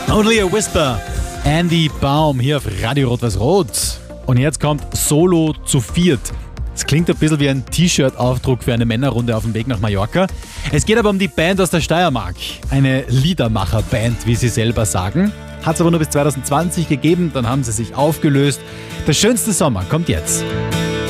Only a Whisper, Andy Baum hier auf Radio Rot-Weiß-Rot. Und jetzt kommt Solo zu viert. Es klingt ein bisschen wie ein T-Shirt-Aufdruck für eine Männerrunde auf dem Weg nach Mallorca. Es geht aber um die Band aus der Steiermark. Eine Liedermacher-Band, wie sie selber sagen. Hat es aber nur bis 2020 gegeben, dann haben sie sich aufgelöst. Der schönste Sommer kommt jetzt.